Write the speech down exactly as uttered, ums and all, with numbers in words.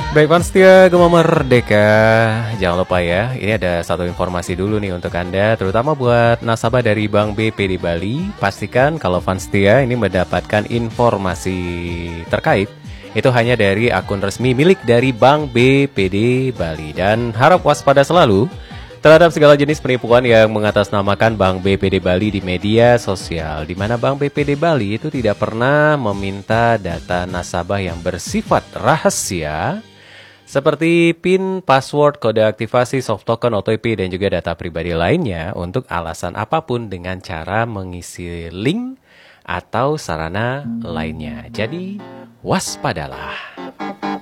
Baik, Fans setia Gema Merdeka, jangan lupa ya, ini ada satu informasi dulu nih untuk Anda, terutama buat nasabah dari Bank B P D Bali. Pastikan kalau Fans setia ini mendapatkan informasi terkait itu hanya dari akun resmi milik dari Bank B P D Bali. Dan harap waspada selalu terhadap segala jenis penipuan yang mengatasnamakan Bank B P D Bali di media sosial, di mana Bank B P D Bali itu tidak pernah meminta data nasabah yang bersifat rahasia seperti PIN, password, kode aktivasi, soft token, O T P, dan juga data pribadi lainnya untuk alasan apapun dengan cara mengisi link atau sarana lainnya. Jadi, waspadalah.